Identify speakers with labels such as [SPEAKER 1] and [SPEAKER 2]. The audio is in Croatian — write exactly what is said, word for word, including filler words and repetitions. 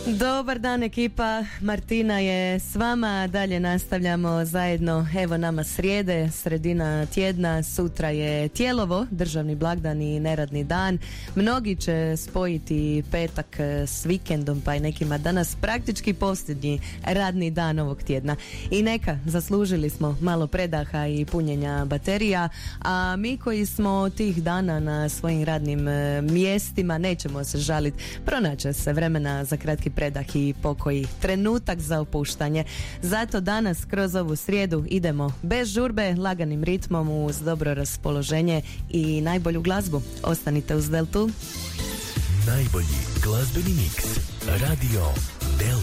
[SPEAKER 1] Dobar dan ekipa, Martina je s vama, dalje nastavljamo zajedno, evo nama srijede, sredina tjedna, sutra je Tijelovo, državni blagdan i neradni dan, mnogi će spojiti petak s vikendom pa i nekima danas praktički posljednji radni dan ovog tjedna i neka, zaslužili smo malo predaha i punjenja baterija, a mi koji smo tih dana na svojim radnim mjestima nećemo se žaliti, pronaće se vremena za kratki predah i pokoji, trenutak za opuštanje. Zato danas kroz ovu srijedu idemo bez žurbe, laganim ritmom uz dobro raspoloženje i najbolju glazbu. Ostanite uz Deltu.
[SPEAKER 2] Najbolji glazbeni miks. Radio